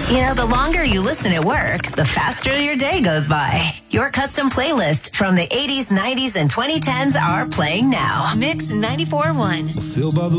You know, the longer you listen at work, the faster your day goes by. Your custom playlist from the 80s, 90s, and 2010s are playing now. Mix 94.1. Feel by the